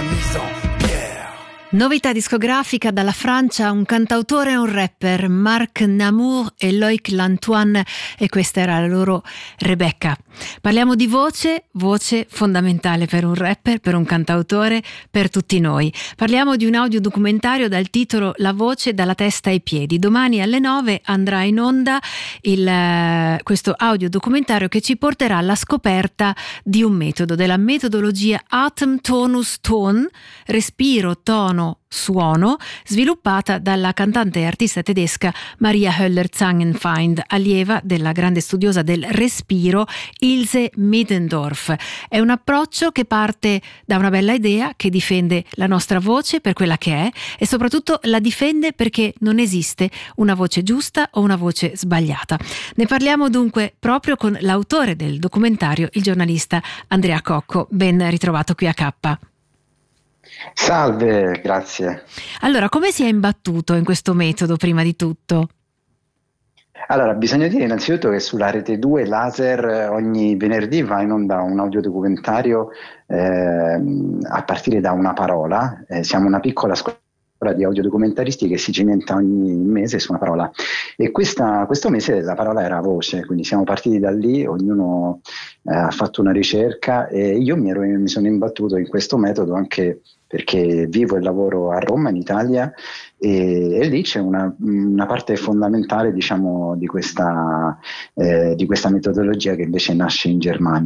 mise en pierre. Novità discografica dalla Francia, un cantautore e un rapper, Marc Namour e Loïc Lantoine, e questa era la loro Rebecca. Parliamo di voce fondamentale per un rapper, per un cantautore, per tutti noi. Parliamo di un audiodocumentario dal titolo La voce dalla testa ai piedi. Domani alle 9 andrà in onda questo audiodocumentario che ci porterà alla scoperta di un metodo, della metodologia Atem Tonus Ton, respiro, tono, suono, sviluppata dalla cantante e artista tedesca Maria Höller-Zangenfeind, allieva della grande studiosa del respiro Ilse Middendorf. È un approccio che parte da una bella idea, che difende la nostra voce per quella che è e soprattutto la difende perché non esiste una voce giusta o una voce sbagliata. Ne parliamo dunque proprio con l'autore del documentario, il giornalista Andrea Cocco. Ben ritrovato qui a K. Salve, grazie. Allora, come si è imbattuto in questo metodo prima di tutto? Allora, bisogna dire innanzitutto che sulla Rete 2 Laser ogni venerdì va in onda un audiodocumentario a partire da una parola. Siamo una piccola scuola di audiodocumentaristi che si cimenta ogni mese su una parola, e questo mese la parola era voce, quindi siamo partiti da lì, ognuno ha fatto una ricerca e io mi sono imbattuto in questo metodo anche perché vivo e lavoro a Roma, in Italia, e lì c'è una parte fondamentale, diciamo, di questa metodologia che invece nasce in Germania.